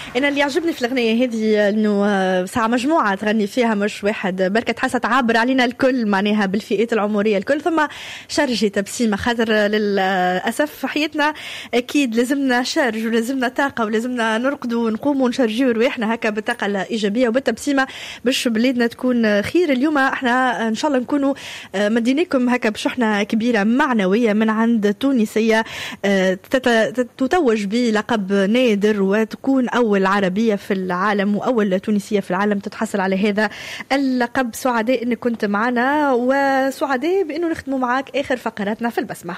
انا اللي يعجبني في الاغنيه هذه انه ساعه مجموعه تغني فيها مش واحد، بركه تحسها تعبر علينا الكل معناها بالفئات العمريه الكل، ثم شرجه تبسيمه، خاطر للاسف في حياتنا اكيد لازمنا شرج ولازمنا طاقه ولازمنا نرقدوا ونقوموا ونشرجوا رواحنا هكا بالطاقه الايجابيه وبالتبسيمه باش بلادنا تكون خير. اليوم احنا ان شاء الله نكونوا مدينيكم هكا بشحنه كبيره معنويه من عند تونسيه تتوج بلقب نادر وتكون أول عربية في العالم وأول تونسية في العالم تتحصل على هذا اللقب. سعداء أنك كنت معنا وسعداء بأنه نختموا معك آخر فقراتنا في البسمة.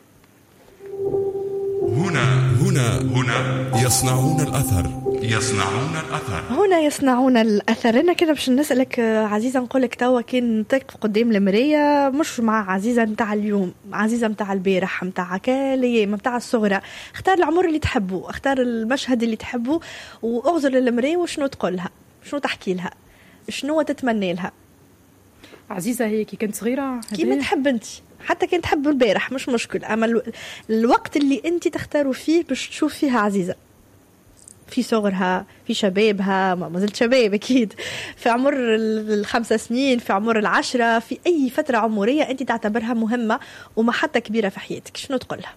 هنا يصنعون الأثر. هنا يصنعون الأثر. أنا كده باش نسألك عزيزة، نقولك توا كان تقف قدام المراية مش مع عزيزة متاع اليوم، عزيزة متاع البارح، متاع كاليام، متاع الصغرى، اختار العمر اللي تحبه، اختار المشهد اللي تحبه واغزر للمراية وشنو تقولها، شنو تحكي لها، شنو تتمنى لها. عزيزة هي كي كنت صغيرة كيما تحب انت، حتى كنت تحب البارح مش مشكل، اما الوقت اللي انت تختاروا فيه باش تشوف فيها عزيزة، في صغرها، في شبابها، ما زلت شباب أكيد، في عمر 5 سنين، في عمر 10، في أي فترة عمرية أنت تعتبرها مهمة ومحطة كبيرة في حياتك، شنو تقولها؟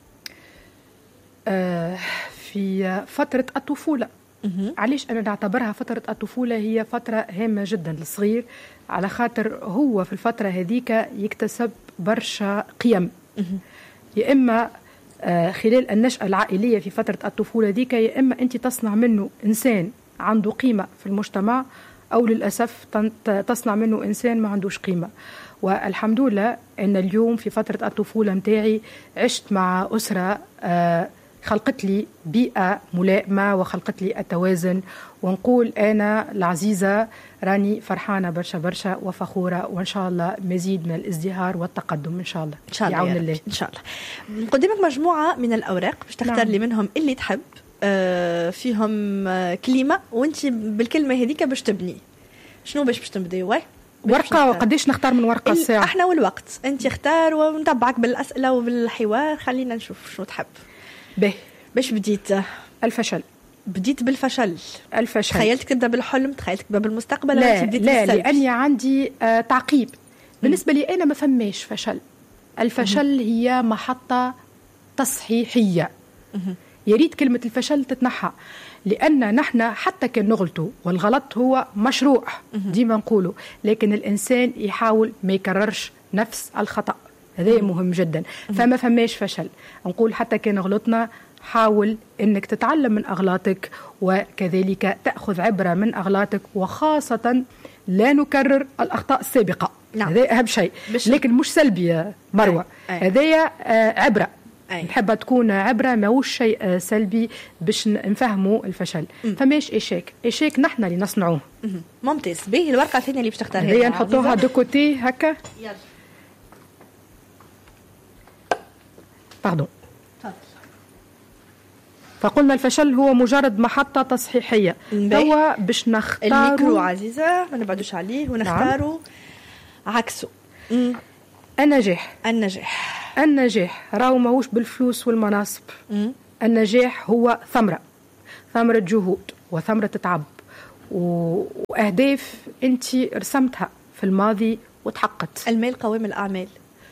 في فترة الطفولة. علاش أنا نعتبرها فترة الطفولة هي فترة هامة جدا للصغير، على خاطر هو في الفترة هذيك يكتسب برشا قيم، يا إما خلال النشأة العائلية في فترة الطفولة ديك، يا إما أنت تصنع منه إنسان عنده قيمة في المجتمع، أو للأسف تصنع منه إنسان ما عندوش قيمة. والحمد لله أن اليوم في فترة الطفولة متاعي عشت مع أسرة خلقت لي بيئة ملائمة وخلقت لي التوازن، ونقول أنا العزيزة راني فرحانة برشا برشا وفخورة، وإن شاء الله مزيد من الازدهار والتقدم إن شاء الله. إن شاء الله يعون الله. إن شاء الله. نقدمك مجموعة من الأوراق باش تختار لي منهم اللي تحب، فيهم كلمة وانت بالكلمة هذيك باش تبني. شنو باش تبدي؟ ورقة، وقديش نختار من ورقة الساعة؟ احنا والوقت، انت اختار ونتبعك بالأسئلة وبالحوار، خلينا نشوف شنو تحب. باش بديت الفشل. بديت بالفشل. الفشل. تخيلتك تبدا بالحلم، تخيلتك تبدا بالمستقبل؟ لا لاني عندي تعقيب. بالنسبه لي انا ما فماش فشل. الفشل هي محطه تصحيحيه. يا ريت كلمه الفشل تتنحى، لان نحن حتى كان نغلطوا، والغلط هو مشروع ديما نقوله، لكن الانسان يحاول ما يكررش نفس الخطا، هذا مهم جدا. فما فماش فشل. نقول حتى كان غلطنا حاول انك تتعلم من اغلاطك، وكذلك تاخذ عبره من اغلاطك، وخاصه لا نكرر الاخطاء السابقه. هذا اهم شيء، لكن مش سلبي يا مروه. هذايا عبره، نحب تكون عبره، ماهوش شيء سلبي باش نفهموا الفشل. فماش اشيك نحن اللي نصنعوه. ممتاز. به الورقه الثانيه اللي باش تختارها هي نحطوها دو كوتي هكا. يلا باردون. فقلنا الفشل هو مجرد محطة تصحيحية. هو باش نختاروا الميكرو عزيزة، ما نبعدوش عليه ونختاروا عكسه. النجاح راهو ماهوش بالفلوس والمناصب. النجاح هو ثمرة جهود وثمرة تعب وأهداف أنت رسمتها في الماضي وتحققت. المال قوام الأعمال.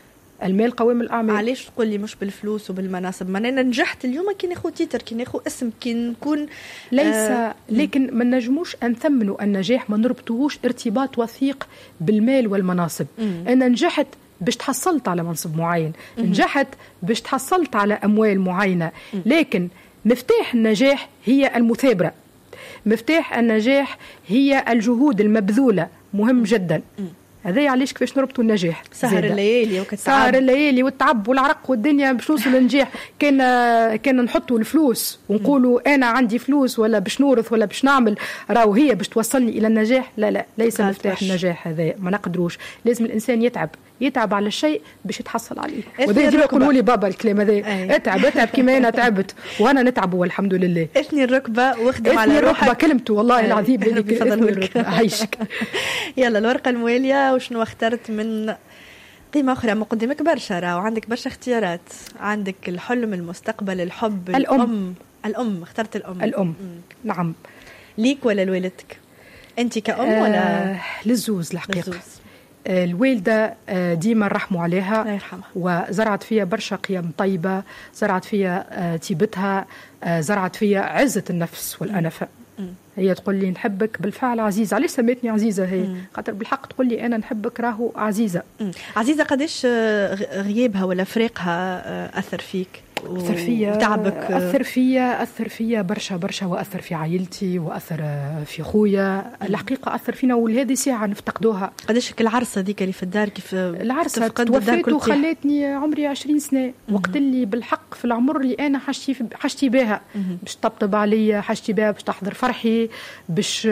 علاش تقول لي مش بالفلوس وبالمناصب؟ ما انا نجحت اليوم كي ناخذ تيتر، كي ناخذ اسم، كي نكون ليس لكن ما نجموش نثمنوا النجاح، ما نربطوهوش ارتباط وثيق بالمال والمناصب. انا نجحت باش تحصلت على منصب معين، نجحت باش تحصلت على اموال معينه، لكن مفتاح النجاح هي المثابره، مفتاح النجاح هي الجهود المبذوله، مهم جدا. هذا علاش كيفاش نربطوا النجاح؟ سهر الليالي والتعب والعرق والدنيا باش نوصل للنجاح. كان نحطوا الفلوس ونقولوا انا عندي فلوس ولا باش نورث ولا باش نعمل راهو هي باش توصلني الى النجاح. لا ليس مفتاح النجاح هذا، ما نقدروش. لازم الانسان يتعب على الشيء باش يتحصل عليه. وده يقولوا لي بابا الكلام هذا، اتعب كما انا تعبت وانا نتعب والحمد لله. اثني الركبه واخدم على روحك. الركبه كلمته والله العظيم عايشك. يلا الورقه المواليه، وشنو اخترت من قيمة أخرى؟ مقدمك برشا، وعندك برشا اختيارات، عندك الحلم، المستقبل، الحب، الأم، الأم، اخترت الأم. الأم. نعم. ليك ولا لوالدتك؟ أنت كأم ولا؟ للزوز الحقيقة. للزوز. الوالدة ديما رحموا عليها، الله يرحمها، وزرعت فيها برشا قيم طيبة، زرعت فيها طيبتها، زرعت فيها عزة النفس والأنفة. هي تقول لي نحبك بالفعل عزيزة. علاش سميتني عزيزة هي؟ خاطر بالحق تقول لي أنا نحبك راهو عزيزة. عزيزة قديش غيابها ولا فراقها أثر فيك أثر فيا وتعبك؟ أثر فيا برشا، وأثر في عائلتي، وأثر في خويا. الحقيقة أثر فينا، ولهذه ساعة نفتقدوها. قديش العرسة ذيك اللي في الدار؟ كيف العرسة توفيت وخلتني عمري 20 سنة، وقت اللي بالحق في العمر اللي أنا حشتي بها باش تطبطب عليا، حشتي بها باش تحضر فرحي، باش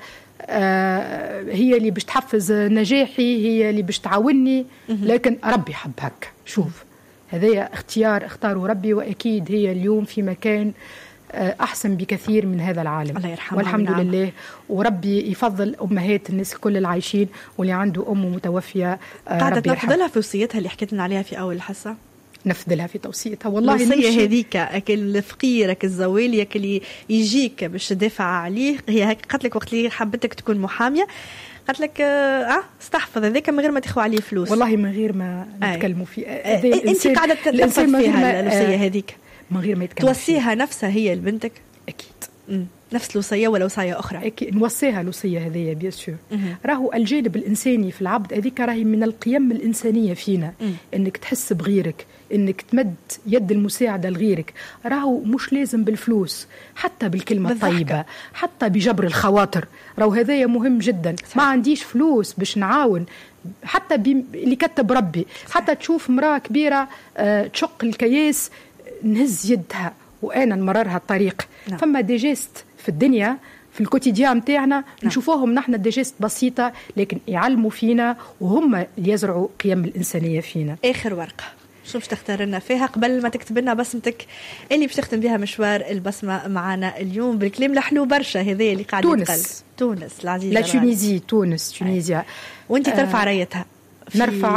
هي اللي باش تحفز نجاحي، هي اللي باش تعاوني. لكن ربي حب هكا. شوف، هذا اختاروا ربي، وأكيد هي اليوم في مكان أحسن بكثير من هذا العالم. الله يرحمها والحمد لله. وربي يفضل أمهات الناس الكل العايشين، واللي عنده أم متوفية قاعدة تنفذلها في وصيتها اللي حكيت لنا عليها في أول الحصة. نفذلها في توصيتها والله. الوصية هذيك أكل فقيرك الزواليك اللي يجيك باش تدافع عليه، هي هيك قالت لك وقت اللي حبتك تكون محامية، قالت لك استحفظ هذاك من غير ما تاخذ عليه فلوس. والله من غير ما نتكلموا فيه. انت قاعده تنفذ فيها الوصيه هذيك من غير ما يتكلم. توصيها نفسها هي لبنتك؟ اكيد. نفس الوصيه ولا وصيه اخرى؟ اكيد نوصيها الوصيه هذيا بيان سور. راهو الجانب الانساني في العبد هذيك راهي من القيم الانسانيه فينا. انك تحس بغيرك، انك تمد يد المساعده لغيرك. راهو مش لازم بالفلوس، حتى بالكلمه الطيبه، حتى بجبر الخواطر. راهو هذايا مهم جدا. ما عنديش فلوس باش نعاون، حتى اللي كتب ربي. حتى تشوف امراه كبيره تشق الكياس، نهز يدها وانا نمررها الطريق. فما دي جيست في الدنيا في الكوتيديان متاعنا نشوفوهم نحن دي جيست بسيطه، لكن يعلموا فينا، وهم اللي يزرعوا قيم الانسانيه فينا. اخر ورقه شو باش تختار لنا فيها قبل ما تكتب لنا بسمتك اللي باش تختم بها مشوار البسمه معنا اليوم بالكلام الحلو برشا هذا اللي قاعد يتقال؟ تونس العزيزه، لا تونيزي، تونسيا. وانت ترفع رايتها؟ نرفع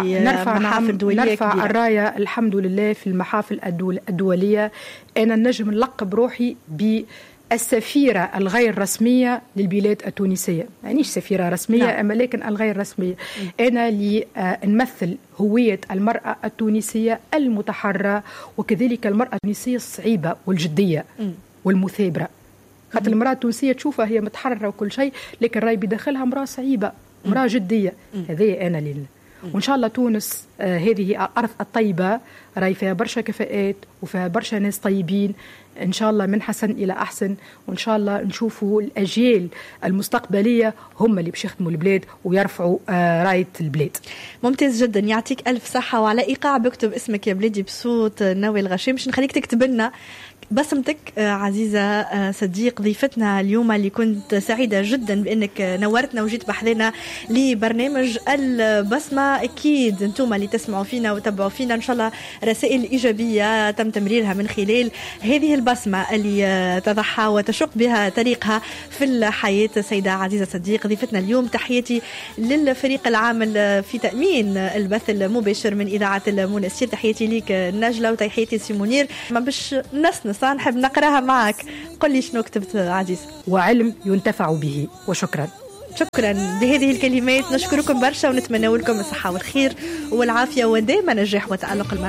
الرايه الحمد لله في المحافل الدوليه. انا نجم نلقب روحي بالسفيره الغير رسميه للبلاد التونسيه. مانيش سفيره رسميه اما لكن الغير رسميه. انا اللي نمثل هويه المراه التونسيه المتحرره، وكذلك المراه التونسيه الصعيبه والجديه والمثابره. خاطر المراه التونسيه تشوفها هي متحرره وكل شيء، لكن راي بداخلها امراه صعيبه، امراه جديه. هذه انا لله. وإن شاء الله تونس هذه الأرض الطيبة راي فيها برشا كفاءات وفيها برشا ناس طيبين. إن شاء الله من حسن إلى أحسن، وإن شاء الله نشوفوا الأجيال المستقبلية هم اللي باش يخدموا البلاد ويرفعوا راية البلاد. ممتاز جدا، يعطيك ألف صحة. وعلى إيقاع بكتب اسمك يا بلادي بصوت ناوي الغشيم، مش نخليك تكتب لنا بسمتك. عزيزة صديق ضيفتنا اليوم اللي كنت سعيدة جدا بأنك نورتنا وجيت بحذنا لبرنامج البسمة. أكيد أنتم اللي تسمعوا فينا وتابعوا فينا إن شاء الله رسائل إيجابية تم تمريرها من خلال هذه البسمة اللي تضحى وتشق بها طريقها في الحياة. سيدة عزيزة صديق ضيفتنا اليوم. تحياتي للفريق العامل في تأمين البث المباشر من إذاعة المنسير. تحياتي ليك نجلة، وتحياتي سيمونير. ما بش نسنس نحب نقراها معك. قل لي شنو كتبت عزيز؟ وعلم ينتفع به. وشكرا. شكرا بهذه الكلمات، نشكركم برشا ونتمنى لكم الصحة والخير والعافية ودائما النجاح وتألق المرأة.